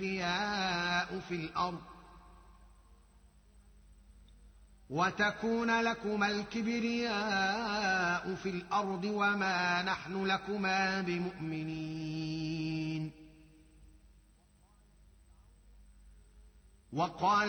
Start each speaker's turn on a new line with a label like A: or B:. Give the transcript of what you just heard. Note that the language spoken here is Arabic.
A: في الأرض وتكون لكما الكبرياء في الأرض وما نحن لكما بمؤمنين. وقال